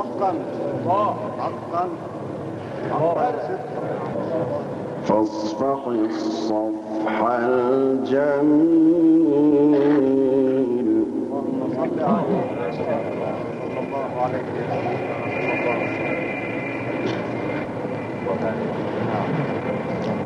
حقا حقا حقا فاصفح الصفح الجميل. اللهم صل عليه صلى الله عليه وسلم.